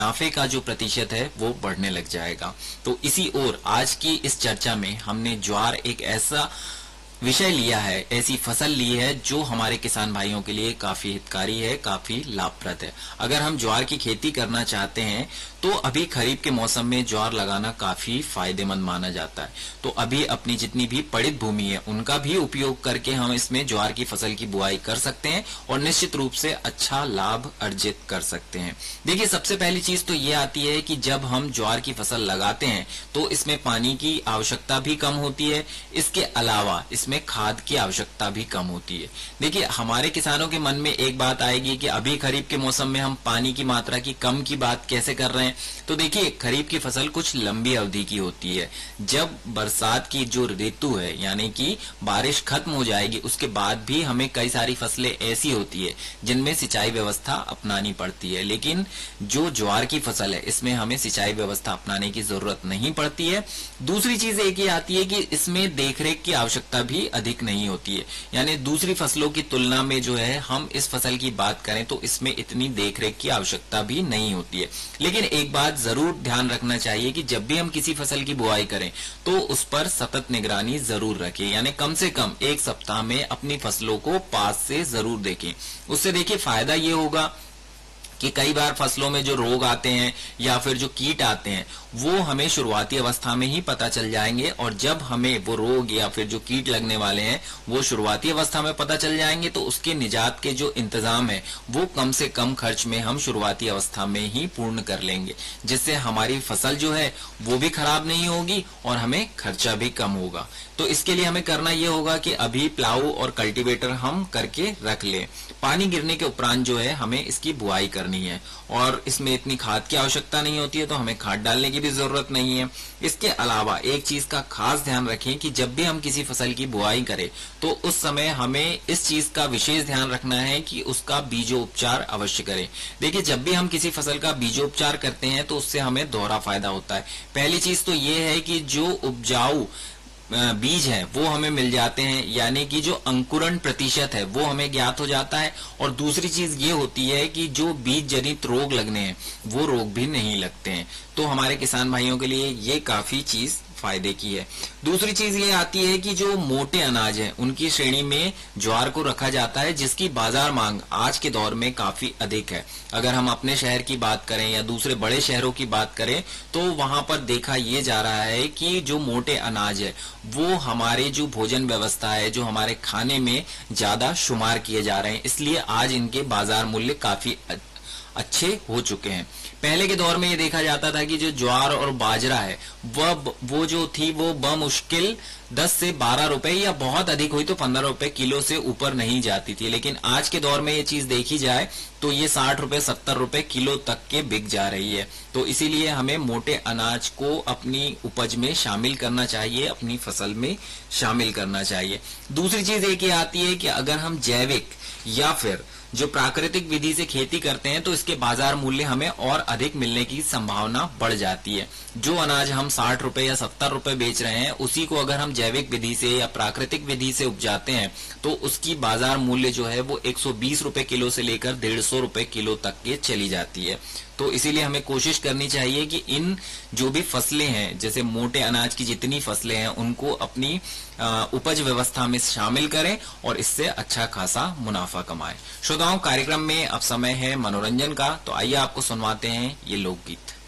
मुनाफे का जो प्रतिशत है वो बढ़ने लग जाएगा। तो इसी ओर आज की इस चर्चा में हमने ज्वार एक ऐसा विषय लिया है, ऐसी फसल ली है जो हमारे किसान भाइयों के लिए काफी हितकारी है, काफी लाभप्रद है। अगर हम ज्वार की खेती करना चाहते हैं तो अभी खरीफ के मौसम में ज्वार लगाना काफी फायदेमंद माना जाता है। तो अभी अपनी जितनी भी पड़ित भूमि है उनका भी उपयोग करके हम इसमें ज्वार की फसल की बुआई कर सकते हैं और निश्चित रूप से अच्छा लाभ अर्जित कर सकते हैं। देखिए, सबसे पहली चीज तो ये आती है कि जब हम ज्वार की फसल लगाते हैं तो इसमें पानी की आवश्यकता भी कम होती है। इसके अलावा इसमें खाद की आवश्यकता भी कम होती है। देखिए, हमारे किसानों के मन में एक बात आएगी कि अभी खरीफ के मौसम में हम पानी की मात्रा की कम की बात कैसे कर रहे हैं। तो देखिए, खरीफ की फसल कुछ लंबी अवधि की होती है। जब बरसात की जो ऋतु है यानी कि बारिश खत्म हो जाएगी उसके बाद भी हमें कई सारी फसलें ऐसी होती है जिनमें सिंचाई व्यवस्था अपनानी पड़ती है, लेकिन जो ज्वार की फसल है इसमें हमें सिंचाई व्यवस्था अपनाने की जरूरत नहीं पड़ती है। दूसरी चीज एक ही आती है कि इसमें देखरेख की आवश्यकता भी अधिक नहीं होती है, यानी दूसरी फसलों की तुलना में जो है हम इस फसल की बात करें तो इसमें इतनी देखरेख की आवश्यकता भी नहीं होती है। लेकिन एक बात जरूर ध्यान रखना चाहिए कि जब भी हम किसी फसल की बुआई करें तो उस पर सतत निगरानी जरूर रखें, यानी कम से कम एक सप्ताह में अपनी फसलों को पास से जरूर देखें। उससे देखिए फायदा ये होगा कि कई बार फसलों में जो रोग आते हैं या फिर जो कीट आते हैं वो हमें शुरुआती अवस्था में ही पता चल जाएंगे, और जब हमें वो रोग या फिर जो कीट लगने वाले हैं वो शुरुआती अवस्था में पता चल जाएंगे तो उसके निजात के जो इंतजाम है वो कम से कम खर्च में हम शुरुआती अवस्था में ही पूर्ण कर लेंगे, जिससे हमारी फसल जो है वो भी खराब नहीं होगी और हमें खर्चा भी कम होगा। तो इसके लिए हमें करना ये होगा कि अभी प्लाऊ और कल्टीवेटर हम करके रख लें। पानी गिरने के उपरांत जो है हमें इसकी बुआई करनी है, और इसमें इतनी खाद की आवश्यकता नहीं होती है तो हमें खाद डालने की भी जरूरत नहीं है। इसके अलावा एक चीज का खास ध्यान रखें कि जब भी हम किसी फसल की बुआई करें तो उस समय हमें इस चीज का विशेष ध्यान रखना है कि उसका बीजोपचार अवश्य करें। देखिए, जब भी हम किसी फसल का बीजोपचार करते हैं तो उससे हमें दोहरा फायदा होता है। पहली चीज तो ये है कि जो उपजाऊ बीज है वो हमें मिल जाते हैं, यानी कि जो अंकुरण प्रतिशत है वो हमें ज्ञात हो जाता है। और दूसरी चीज ये होती है कि जो बीज जनित रोग लगने हैं वो रोग भी नहीं लगते हैं। तो हमारे किसान भाइयों के लिए ये काफी चीज फायदे की है। दूसरी चीज ये आती है कि जो मोटे अनाज है उनकी श्रेणी में ज्वार को रखा जाता है, जिसकी बाजार मांग आज के दौर में काफी अधिक है। अगर हम अपने शहर की बात करें या दूसरे बड़े शहरों की बात करें तो वहां पर देखा ये जा रहा है कि जो मोटे अनाज है वो हमारे जो भोजन व्यवस्था है, जो हमारे खाने में ज्यादा शुमार किए जा रहे हैं, इसलिए आज इनके बाजार मूल्य काफी अच्छे हो चुके हैं। पहले के दौर में ये देखा जाता था कि जो ज्वार और बाजरा है वो जो थी वो बमुश्किल 10 से 12 रुपए या बहुत अधिक हुई तो 15 रुपए किलो से ऊपर नहीं जाती थी, लेकिन आज के दौर में ये चीज देखी जाए तो ये 60 रुपए 70 रुपए किलो तक के बिक जा रही है। तो इसीलिए हमें मोटे अनाज को अपनी उपज में शामिल करना चाहिए, अपनी फसल में शामिल करना चाहिए। दूसरी चीज एक ये आती है कि अगर हम जैविक या फिर जो प्राकृतिक विधि से खेती करते हैं तो इसके बाजार मूल्य हमें और अधिक मिलने की संभावना बढ़ जाती है। जो अनाज हम 60 रुपए या 70 रुपए बेच रहे हैं उसी को अगर हम जैविक विधि से या प्राकृतिक विधि से उपजाते हैं तो उसकी बाजार मूल्य जो है वो 120 रुपए किलो से लेकर 150 रुपए किलो तक के चली जाती है। तो इसीलिए हमें कोशिश करनी चाहिए कि इन जो भी फसलें हैं, जैसे मोटे अनाज की जितनी फसलें हैं, उनको अपनी उपज व्यवस्था में शामिल करें और इससे अच्छा खासा मुनाफा कमाएं। श्रोताओं, कार्यक्रम में अब समय है मनोरंजन का, तो आइए आपको सुनवाते हैं ये लोकगीत।